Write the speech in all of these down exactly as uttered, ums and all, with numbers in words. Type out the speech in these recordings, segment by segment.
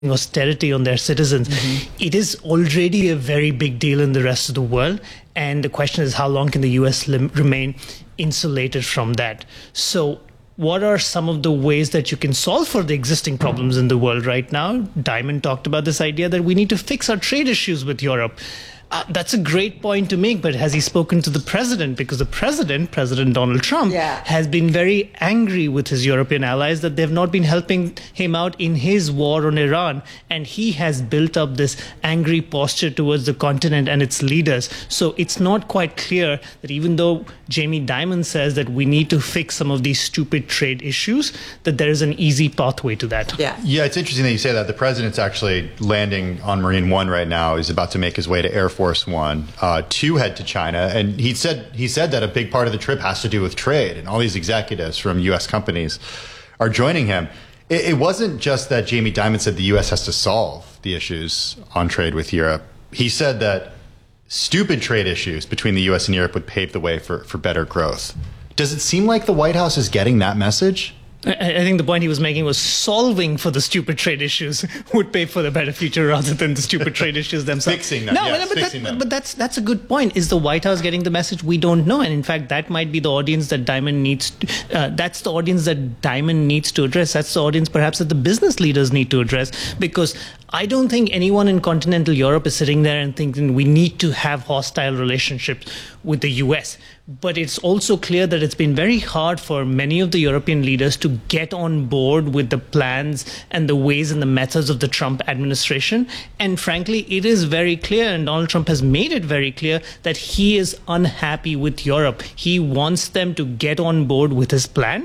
austerity on their citizens, mm-hmm. it is already a very big deal in the rest of the world. And the question is, how long can the U S lim- remain insulated from that? So what are some of the ways that you can solve for the existing problems in the world right now? Diamond talked about this idea that we need to fix our trade issues with Europe. Uh, that's a great point to make, but has he spoken to the president? Because the president, President Donald Trump, yeah. has been very angry with his European allies that they've not been helping him out in his war on Iran. And he has built up this angry posture towards the continent and its leaders. So it's not quite clear that even though Jamie Dimon says that we need to fix some of these stupid trade issues, that there is an easy pathway to that. Yeah, yeah, it's interesting that you say that. The president's actually landing on Marine One right now. He's about to make his way to Air Force Force One uh, to head to China, and he said he said that a big part of the trip has to do with trade, and all these executives from U S companies are joining him. It, it wasn't just that Jamie Dimon said the U S has to solve the issues on trade with Europe. He said that stupid trade issues between the U S and Europe would pave the way for, for better growth. Does it seem like the White House is getting that message? I think the point he was making was solving for the stupid trade issues would pay for the better future rather than the stupid trade issues themselves. Fixing them. No, yes, but, fixing that, them. but that's that's a good point. Is the White House getting the message? We don't know. And in fact, that might be the audience that Dimon needs. To, uh, that's the audience that Dimon needs to address. That's the audience perhaps that the business leaders need to address, because I don't think anyone in continental Europe is sitting there and thinking we need to have hostile relationships with the U S. But it's also clear that it's been very hard for many of the European leaders to get on board with the plans and the ways and the methods of the Trump administration. And frankly, it is very clear, and Donald Trump has made it very clear, that he is unhappy with Europe. He wants them to get on board with his plan,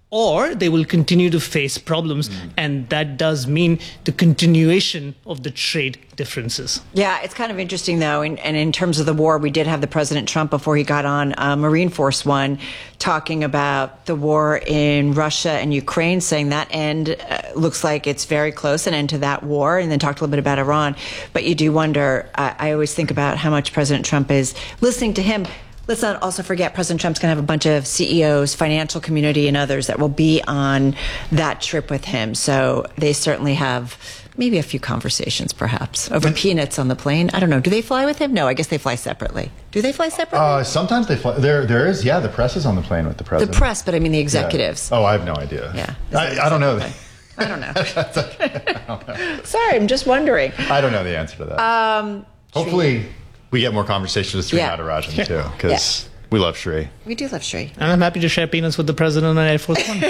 or they will continue to face problems. Mm. And that does mean the continuation of the trade differences. Yeah, it's kind of interesting, though. And, and in terms of the war, we did have the President Trump, before he got on uh, Marine Force One, talking about the war in Russia and Ukraine, saying that end uh, looks like it's very close, an end to that war, and then talked a little bit about Iran. But you do wonder, uh, I always think about how much President Trump is listening to him. Let's not also forget President Trump's going to have a bunch of C E Os, financial community, and others that will be on that trip with him. So they certainly have maybe a few conversations, perhaps, over peanuts on the plane. I don't know. Do they fly with him? No, I guess they fly separately. Do they fly separately? Uh, sometimes they fly. There, there is, yeah, the press is on the plane with the president. The press, but I mean the executives. Yeah. Oh, I have no idea. Yeah. I, I don't know. I don't know. I don't know. Sorry, I'm just wondering. I don't know the answer to that. Um, Hopefully... Sri. We get more conversations with Sri yeah. Natarajan, too, because yeah. we love Sri. We do love Sri. And I'm happy to share peanuts with the president on Air Force One.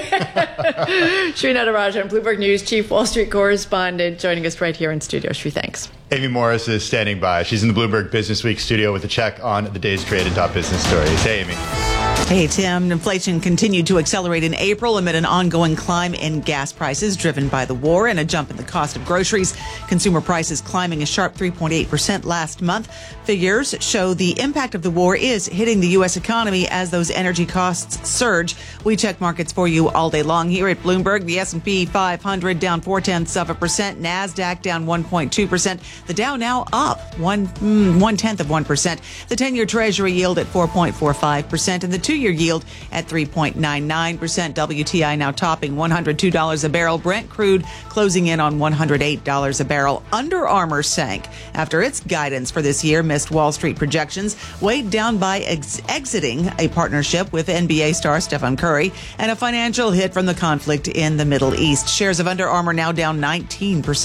Sri Natarajan, Bloomberg News chief Wall Street correspondent, joining us right here in studio. Sri, thanks. Amy Morris is standing by. She's in the Bloomberg Business Week studio with a check on the day's trade and top business stories. Hey, Amy. Hey, Tim. Inflation continued to accelerate in April amid an ongoing climb in gas prices driven by the war and a jump in the cost of groceries. Consumer prices climbing a sharp three point eight percent last month. Figures show the impact of the war is hitting the U S economy as those energy costs surge. We check markets for you all day long here at Bloomberg. The S and P five hundred down four tenths of a percent. NASDAQ down one point two percent. The Dow now up one, mm, one tenth of one percent. The ten-year Treasury yield at four point four five percent and the two-year yield at three point nine nine percent. W T I now topping one hundred two dollars a barrel. Brent crude closing in on one hundred eight dollars a barrel. Under Armour sank after its guidance for this year missed Wall Street projections, weighed down by ex- exiting a partnership with N B A star Stephen Curry and a financial hit from the conflict in the Middle East. Shares of Under Armour now down nineteen percent.